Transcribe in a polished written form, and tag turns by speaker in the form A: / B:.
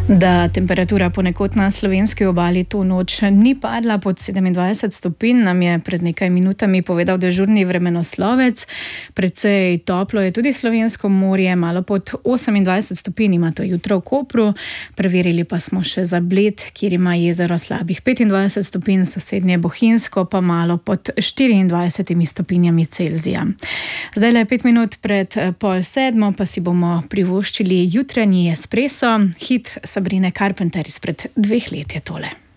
A: Da temperatura ponekod na slovenski obali to noč ni padla pod 27 stopinj, nam je pred nekaj minutami povedal dežurni vremenoslovec. Precej toplo je tudi slovensko morje, malo pod 28 stopinj ima to jutro v Kopru. Preverili pa smo še za Bled, kjer ima jezero slabih 25 stopinj, sosednje Bohinjsko pa malo pod 24 stopinjami Celzija. Zdaj le 5 minut pred 6:30 pa si bomo privoščili jutranji espresso. Hit Sabrine Carpenter izpred 2 let je tole.